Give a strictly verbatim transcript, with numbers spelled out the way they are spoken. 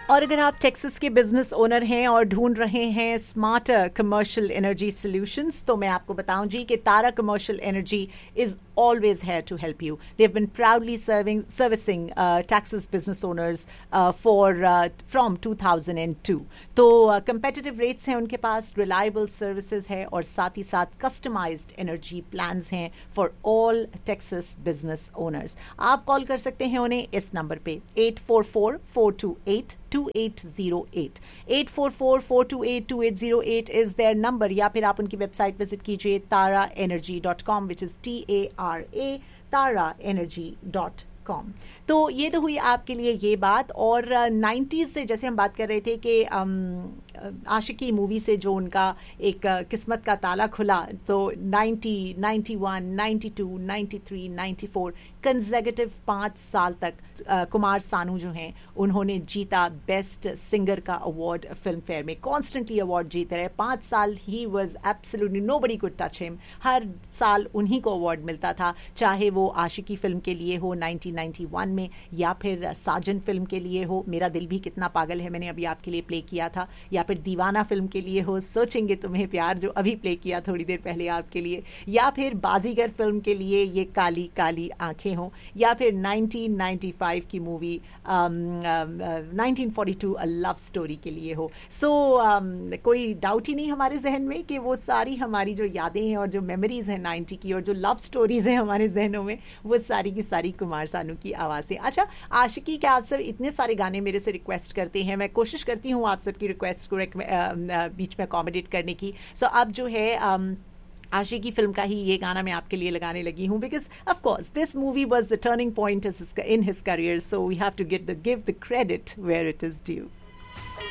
और अगर आप टेक्सास के बिजनेस ओनर हैं और ढूंढ रहे हैं स्मार्टर कमर्शियल एनर्जी सॉल्यूशंस, तो मैं आपको बताऊं जी कि तारा commercial energy is always here to help you. They've been proudly serving servicing uh, Texas business owners uh, for uh, from two thousand two. तो uh, competitive rates हैं उनके पास, reliable services है और साथ ही साथ customized energy plans हैं for all Texas business owners. आप call कर सकते हैं उन्हें इस नंबर पे eight four four, four two eight, two eight zero eight. eight four four, four two eight, two eight zero eight is their number. या फिर आप उनकी वेबसाइट विजिट कीजिए tara energy dot com, which is T A R A, tara energy dot com. तो ये तो हुई आपके लिए ये बात. और नाइन्टीज़ से जैसे हम बात कर रहे थे कि आशिकी मूवी से जो उनका एक किस्मत का ताला खुला, तो ninety, ninety one, ninety two, ninety three, ninety four consecutive पाँच साल तक आ, कुमार सानू जो हैं उन्होंने जीता बेस्ट सिंगर का अवार्ड फिल्म फेयर में. कॉन्स्टेंटली अवार्ड जीते रहे पाँच साल. He was absolutely nobody could touch him. हर साल उन्हीं को अवार्ड मिलता था, चाहे वो आशिकी फिल्म के लिए हो नाइन्टीन नाइन्टी वन में, या फिर साजन फिल्म के लिए हो, मेरा दिल भी कितना पागल है मैंने अभी आपके लिए प्ले किया था, या फिर दीवाना फिल्म के लिए हो, सोचेंगे तुम्हें प्यार जो अभी प्ले किया थोड़ी देर पहले आपके लिए, या फिर बाजीगर फिल्म के लिए ये काली काली आंखें हो, या फिर नाइन्टीन नाइन्टी फाइव की movie nineteen forty to a love story के लिए हो. सो so, um, कोई डाउट ही नहीं हमारे जहन में कि वो सारी हमारी जो यादें हैं और जो मेमोरीज हैं नाइन्टी की और जो लव स्टोरीज हैं हमारे जहनों में, वो सारी की सारी कुमार सानू की आवाज़ से. अच्छा, आशिकी के आप सब इतने सारे गाने मेरे से रिक्वेस्ट करते हैं, मैं कोशिश करती हूँ आप सबकी रिक्वेस्ट को बीच में अकोमोडेट करने की. सो so, अब जो है um, आशिकी फिल्म का ही ये गाना मैं आपके लिए लगाने लगी हूँ, because of course this movie was the turning point in his career, so we have to give the give the credit where it is due.